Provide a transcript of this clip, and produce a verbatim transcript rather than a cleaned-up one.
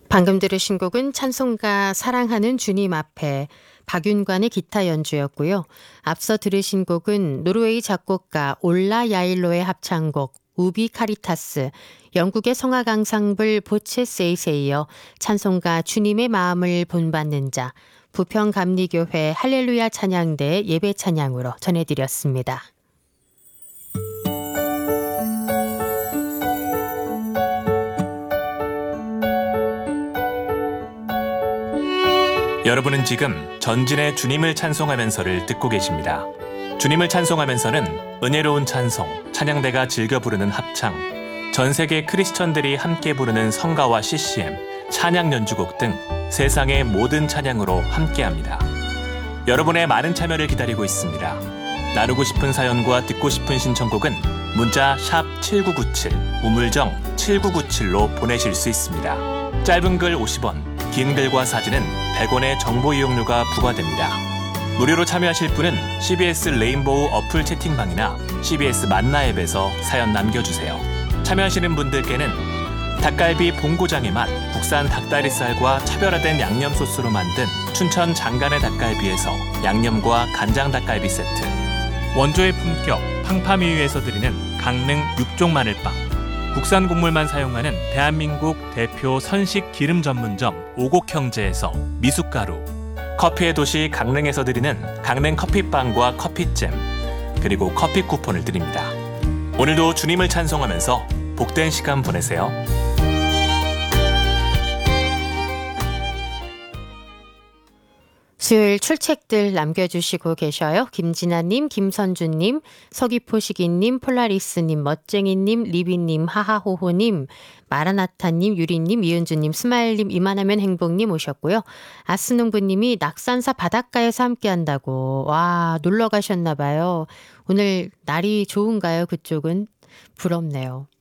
방금 들으신 곡은 찬송가 사랑하는 주님 앞에 박윤관의 기타 연주였고요. 앞서 들으신 곡은 노르웨이 작곡가 올라 야일로의 합창곡 우비 카리타스, 영국의 성악 앙상블 보체 세이스에 이어 찬송가 주님의 마음을 본받는 자, 부평감리교회 할렐루야 찬양대 예배 찬양으로 전해드렸습니다. 여러분은 지금 전진의 주님을 찬송하면서를 듣고 계십니다. 주님을 찬송하면서는 은혜로운 찬송, 찬양대가 즐겨 부르는 합창, 전 세계 크리스천들이 함께 부르는 성가와 씨씨엠, 찬양 연주곡 등 세상의 모든 찬양으로 함께합니다. 여러분의 많은 참여를 기다리고 있습니다. 나누고 싶은 사연과 듣고 싶은 신청곡은 문자 샵 칠구구칠, 우물정 칠구구칠로 보내실 수 있습니다. 짧은 글 오십 원, 긴 글과 사진은 백 원의 정보 이용료가 부과됩니다. 무료로 참여하실 분은 씨비에스 레인보우 어플 채팅방이나 씨비에스 만나 앱에서 사연 남겨주세요. 참여하시는 분들께는 닭갈비 본고장의 맛, 국산 닭다리살과 차별화된 양념 소스로 만든 춘천 장간의 닭갈비에서 양념과 간장 닭갈비 세트, 원조의 품격 팡파미유에서 드리는 강릉 육종 마늘빵, 국산 곡물만 사용하는 대한민국 대표 선식 기름 전문점 오곡형제에서 미숫가루, 커피의 도시 강릉에서 드리는 강릉 커피빵과 커피잼, 그리고 커피 쿠폰을 드립니다. 오늘도 주님을 찬송하면서 복된 시간 보내세요. 수요일 출첵들 남겨주시고 계셔요. 김진아님, 김선주님, 서귀포시기님, 폴라리스님, 멋쟁이님, 리비님, 하하호호님, 마라나타님, 유리님, 이은주님, 스마일님, 이만하면 행복님 오셨고요. 아스농부님이 낙산사 바닷가에서 함께한다고. 와, 놀러 가셨나 봐요. 오늘 날이 좋은가요? 그쪽은? 부럽네요.